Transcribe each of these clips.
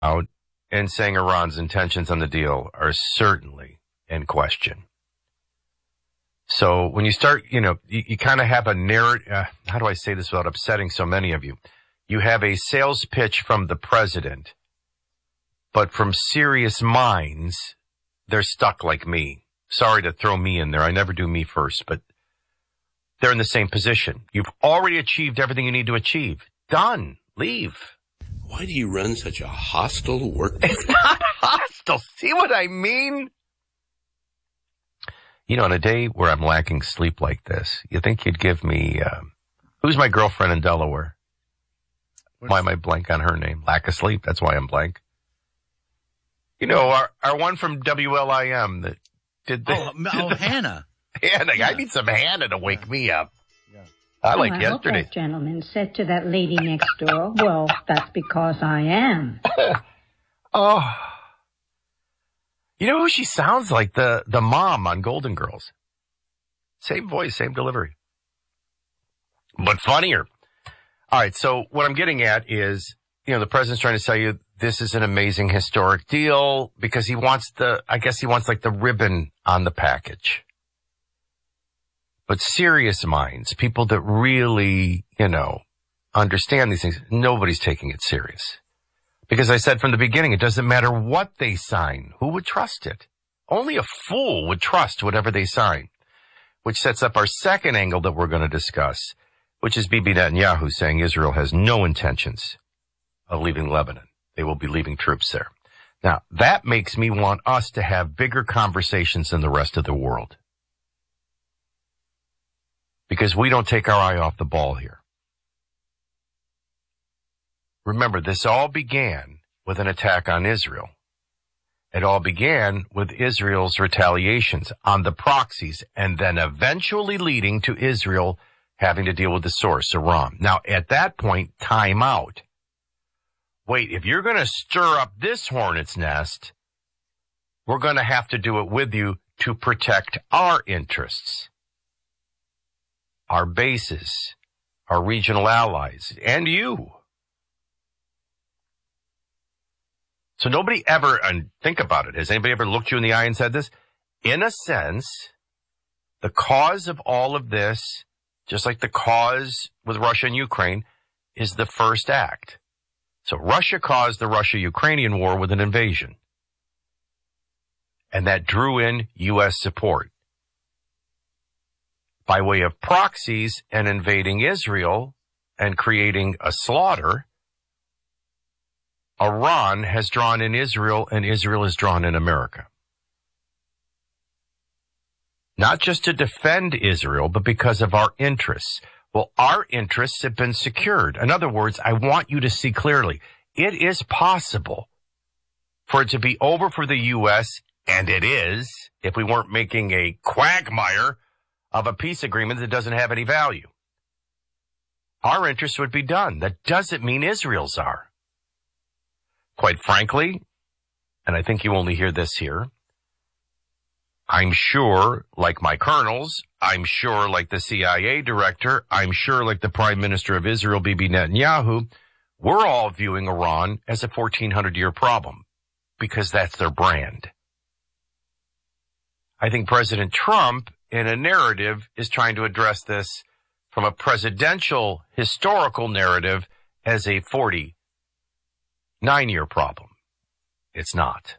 out and saying Iran's intentions on the deal are certainly in question. So when you start, you kind of have a narrative. How do I say this without upsetting so many of you? You have a sales pitch from the president, but from serious minds, they're stuck like me. Sorry to throw me in there. I never do me first, but they're in the same position. You've already achieved everything you need to achieve. Done. Leave. Why do you run such a hostile workplace? It's not hostile. See what I mean? On a day where I'm lacking sleep like this, you think you'd give me, who's my girlfriend in Delaware? Why am I blank on her name? Lack of sleep. That's why I'm blank. Our one from WLIM that did the... Hannah. Hannah. Yeah. I need some Hannah to wake me up. Yeah. I hope that gentleman said to that lady next door, well, that's because I am. Oh. You know who she sounds like? The mom on Golden Girls. Same voice, same delivery. But funnier. All right, so what I'm getting at is, the president's trying to tell you this is an amazing historic deal because he wants like the ribbon on the package. But serious minds, people that really, understand these things, nobody's taking it serious. Because I said from the beginning, it doesn't matter what they sign. Who would trust it? Only a fool would trust whatever they sign. Which sets up our second angle that we're going to discuss, which is Bibi Netanyahu saying Israel has no intentions of leaving Lebanon. They will be leaving troops there. Now, that makes me want us to have bigger conversations than the rest of the world. Because we don't take our eye off the ball here. Remember, this all began with an attack on Israel. It all began with Israel's retaliations on the proxies and then eventually leading to Israel having to deal with the source, Iran. Now, at that point, time out. Wait, if you're going to stir up this hornet's nest, we're going to have to do it with you to protect our interests, our bases, our regional allies, and you. So nobody ever, and think about it, has anybody ever looked you in the eye and said this? In a sense, the cause of all of this, just like the cause with Russia and Ukraine, is the first act. So Russia caused the Russia-Ukrainian war with an invasion. And that drew in U.S. support. By way of proxies and invading Israel and creating a slaughter, Iran has drawn in Israel, and Israel has drawn in America. Not just to defend Israel, but because of our interests. Well, our interests have been secured. In other words, I want you to see clearly, it is possible for it to be over for the U.S., and it is, if we weren't making a quagmire of a peace agreement that doesn't have any value. Our interests would be done. That doesn't mean Israel's are. Quite frankly, and I think you only hear this here, I'm sure, like my colonels, I'm sure like the CIA director, I'm sure like the Prime Minister of Israel, Bibi Netanyahu, we're all viewing Iran as a 1400-year problem because that's their brand. I think President Trump, in a narrative, is trying to address this from a presidential historical narrative as a 49-year problem. It's not.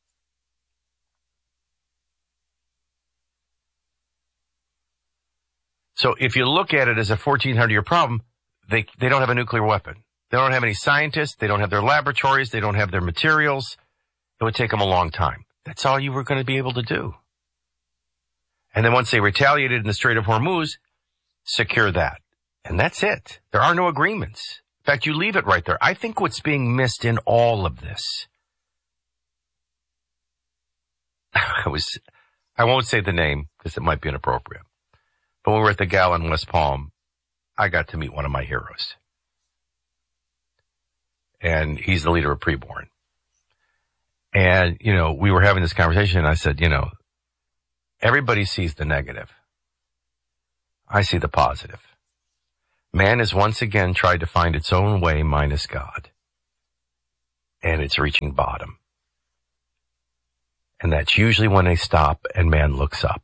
So if you look at it as a 1400-year problem, they don't have a nuclear weapon. They don't have any scientists. They don't have their laboratories. They don't have their materials. It would take them a long time. That's all you were going to be able to do. And then once they retaliated in the Strait of Hormuz, secure that. And that's it. There are no agreements. In fact, you leave it right there. I think what's being missed in all of this, I won't say the name because it might be inappropriate. But when we were at the gala in West Palm, I got to meet one of my heroes. And he's the leader of Preborn. And, we were having this conversation and I said, everybody sees the negative. I see the positive. Man has once again tried to find its own way minus God. and it's reaching bottom. And that's usually when they stop and man looks up.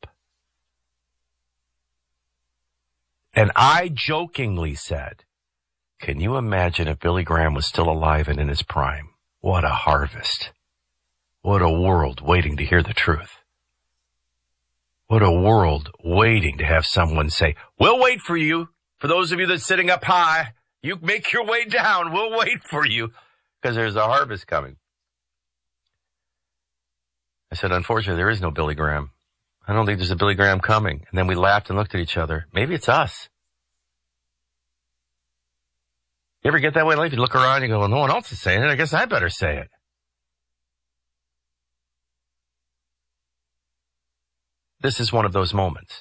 And I jokingly said, can you imagine if Billy Graham was still alive and in his prime? What a harvest. What a world waiting to hear the truth. What a world waiting to have someone say, we'll wait for you. For those of you that's sitting up high, you make your way down. We'll wait for you because there's a harvest coming. I said, unfortunately, there is no Billy Graham. I don't think there's a Billy Graham coming. And then we laughed and looked at each other. Maybe it's us. You ever get that way in life? You look around and you go, well, no one else is saying it. I guess I better say it. This is one of those moments.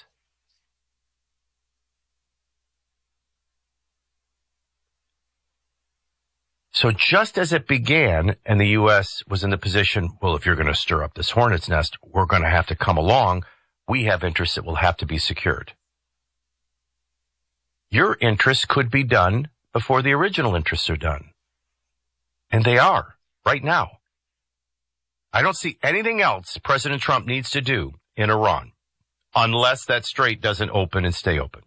So just as it began and the U.S. was in the position, well, if you're going to stir up this hornet's nest, we're going to have to come along. We have interests that will have to be secured. Your interests could be done before the original interests are done. And they are right now. I don't see anything else President Trump needs to do in Iran unless that strait doesn't open and stay open.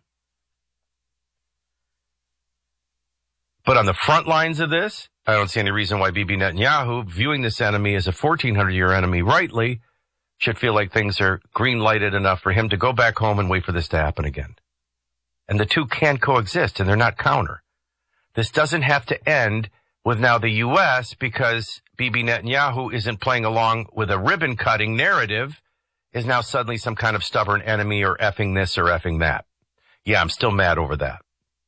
But on the front lines of this, I don't see any reason why Bibi Netanyahu, viewing this enemy as a 1,400-year enemy rightly, should feel like things are green-lighted enough for him to go back home and wait for this to happen again. And the two can coexist, and they're not counter. This doesn't have to end with now the U.S. because Bibi Netanyahu isn't playing along with a ribbon-cutting narrative, is now suddenly some kind of stubborn enemy or effing this or effing that. Yeah, I'm still mad over that.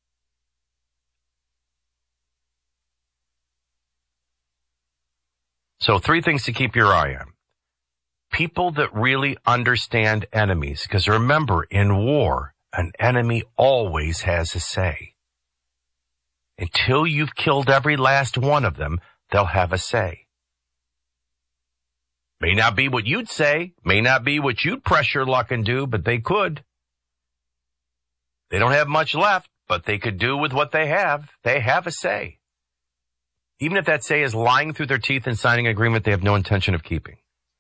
So 3 things to keep your eye on. People that really understand enemies, because remember, in war, an enemy always has a say. Until you've killed every last one of them, they'll have a say. May not be what you'd say, may not be what you'd press your luck and do, but they could. They don't have much left, but they could do with what they have. They have a say. Even if that say is lying through their teeth and signing an agreement they have no intention of keeping.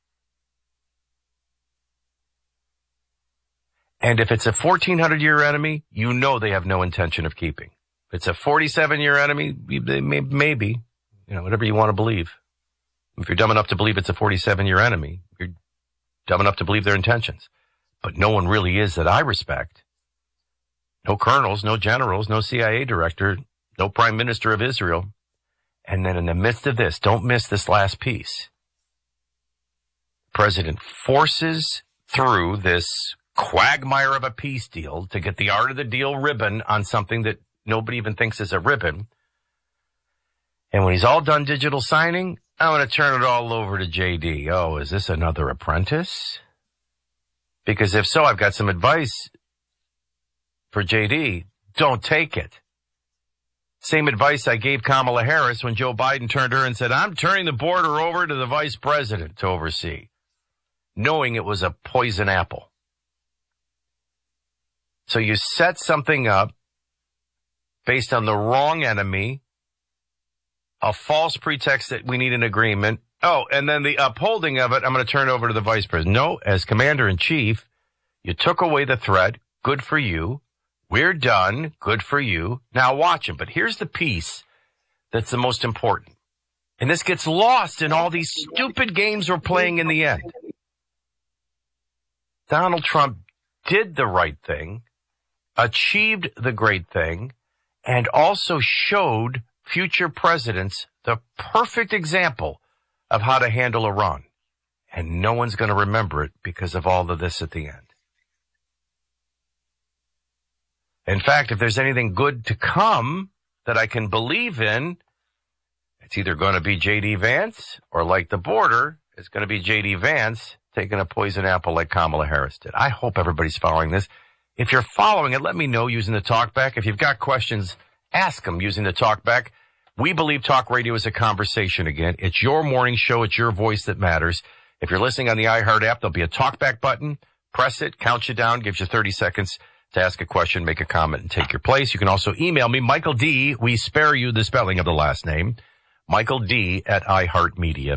And if it's a 1,400-year enemy, you know they have no intention of keeping. If it's a 47-year enemy, maybe, whatever you want to believe. If you're dumb enough to believe it's a 47-year enemy, you're dumb enough to believe their intentions. But no one really is that I respect. No colonels, no generals, no CIA director, no prime minister of Israel. And then in the midst of this, don't miss this last piece. The president forces through this quagmire of a peace deal to get the art of the deal ribbon on something that nobody even thinks is a ribbon. And when he's all done digital signing, I'm going to turn it all over to JD. Oh, is this another apprentice? Because if so, I've got some advice for JD. Don't take it. Same advice I gave Kamala Harris when Joe Biden turned to her and said, I'm turning the border over to the vice president to oversee, knowing it was a poison apple. So you set something up based on the wrong enemy, a false pretext that we need an agreement. Oh, and then the upholding of it, I'm going to turn it over to the vice president. No, as commander-in-chief, you took away the threat. Good for you. We're done. Good for you. Now watch him. But here's the piece that's the most important. And this gets lost in all these stupid games we're playing in the end. Donald Trump did the right thing, achieved the great thing, and also showed future presidents the perfect example of how to handle Iran. And no one's going to remember it because of all of this at the end. In fact, if there's anything good to come that I can believe in, it's either going to be J.D. Vance or, like the border, it's going to be J.D. Vance taking a poison apple like Kamala Harris did. I hope everybody's following this. If you're following it, let me know using the TalkBack. If you've got questions, ask them using the TalkBack. We believe talk radio is a conversation again. It's your morning show. It's your voice that matters. If you're listening on the iHeart app, there'll be a TalkBack button. Press it, counts you down, gives you 30 seconds to ask a question, make a comment, and take your place. You can also email me, Michael D. We spare you the spelling of the last name. Michael D. at iHeartMedia.